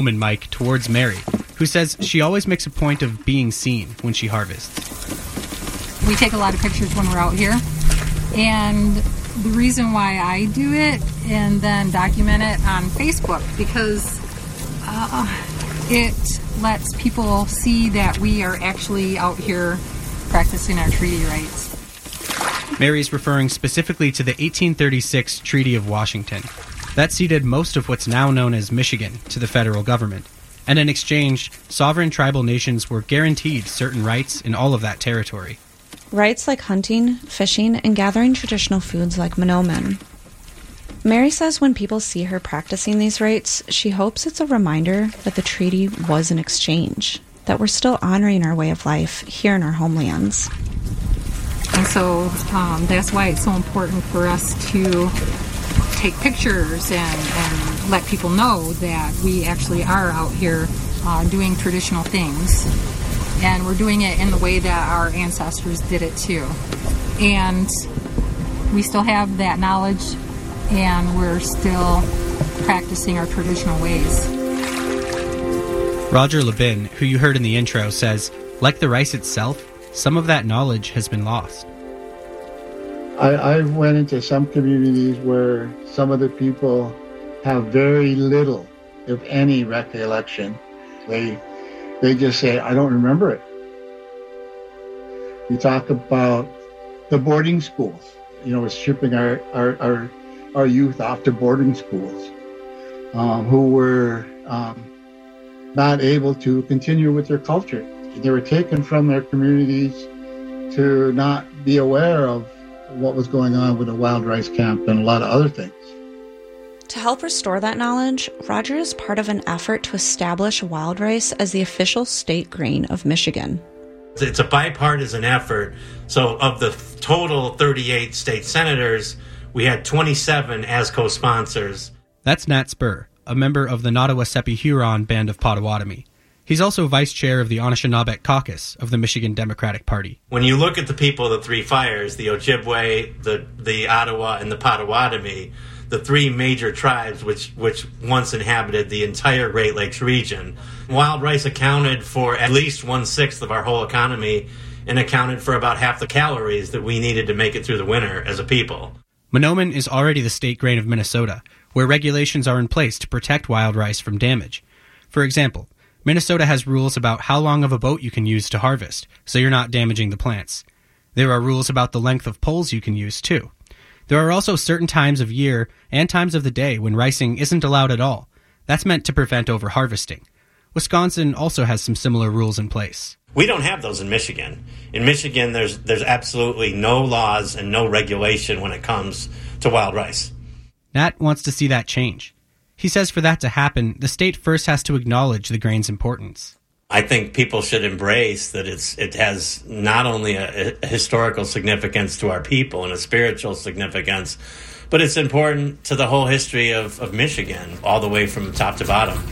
And Mike towards Mary, who says she always makes a point of being seen when she harvests. We take a lot of pictures when we're out here, and the reason why I do it and then document it on Facebook, because it lets people see that we are actually out here practicing our treaty rights. Mary's referring specifically to the 1836 Treaty of Washington. That ceded most of what's now known as Michigan to the federal government, and in exchange, sovereign tribal nations were guaranteed certain rights in all of that territory. Rights like hunting, fishing, and gathering traditional foods like Mahnomen. Mary says when people see her practicing these rights, she hopes it's a reminder that the treaty was an exchange, that we're still honoring our way of life here in our homelands. And so that's why it's so important for us to take pictures and let people know that we actually are out here doing traditional things. And we're doing it in the way that our ancestors did it too. And we still have that knowledge, and we're still practicing our traditional ways. Roger Labin, who you heard in the intro, says, like the rice itself, some of that knowledge has been lost. I went into some communities where some of the people have very little, if any, recollection. They just say, I don't remember it. We talk about the boarding schools. We're shipping our youth off to boarding schools who were not able to continue with their culture. They were taken from their communities to not be aware of what was going on with the wild rice camp and a lot of other things. To help restore that knowledge, Roger is part of an effort to establish wild rice as the official state grain of Michigan. It's a bipartisan effort. So of the total 38 state senators, we had 27 as co-sponsors. That's Nat Spur, a member of the Nottawasepi Huron Band of Potawatomi. He's also vice chair of the Anishinaabe Caucus of the Michigan Democratic Party. When you look at the people of the Three Fires, the Ojibwe, the Ottawa, and the Potawatomi, the three major tribes which once inhabited the entire Great Lakes region, wild rice accounted for at least 1/6 of our whole economy and accounted for about half the calories that we needed to make it through the winter as a people. Mahnomen is already the state grain of Minnesota, where regulations are in place to protect wild rice from damage. For example, Minnesota has rules about how long of a boat you can use to harvest, so you're not damaging the plants. There are rules about the length of poles you can use, too. There are also certain times of year and times of the day when ricing isn't allowed at all. That's meant to prevent overharvesting. Wisconsin also has some similar rules in place. We don't have those in Michigan. In Michigan, there's absolutely no laws and no regulation when it comes to wild rice. Nat wants to see that change. He says for that to happen, the state first has to acknowledge the grain's importance. I think people should embrace that it has not only a historical significance to our people and a spiritual significance, but it's important to the whole history of Michigan, all the way from top to bottom.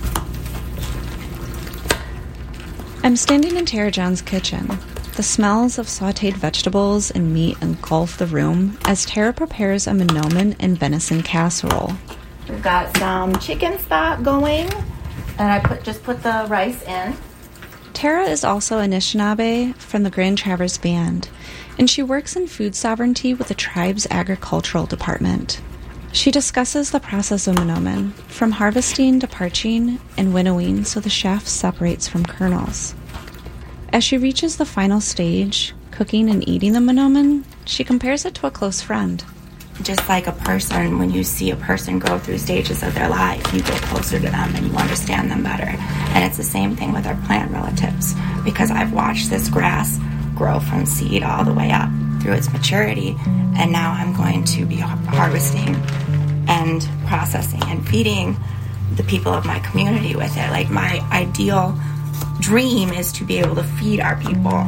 I'm standing in Tara John's kitchen. The smells of sautéed vegetables and meat engulf the room as Tara prepares a Mahnomen and venison casserole. We've got some chicken stock going, and I just put the rice in. Tara is also Anishinaabe from the Grand Traverse Band, and she works in food sovereignty with the tribe's agricultural department. She discusses the process of Mahnomen, from harvesting to parching and winnowing so the chaff separates from kernels. As she reaches the final stage, cooking and eating the Mahnomen, she compares it to a close friend. Just like a person, when you see a person go through stages of their life, you get closer to them and you understand them better. And it's the same thing with our plant relatives, because I've watched this grass grow from seed all the way up through its maturity, and now I'm going to be harvesting and processing and feeding the people of my community with it. Like, my ideal dream is to be able to feed our people.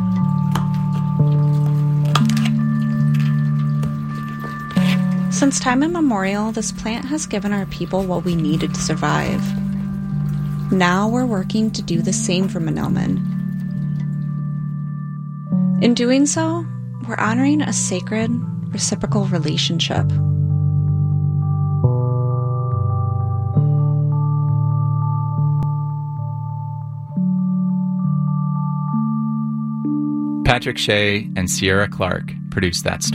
Since time immemorial, this plant has given our people what we needed to survive. Now we're working to do the same for Mahnomen. In doing so, we're honoring a sacred, reciprocal relationship. Patrick Shea and Sierra Clark produced that story.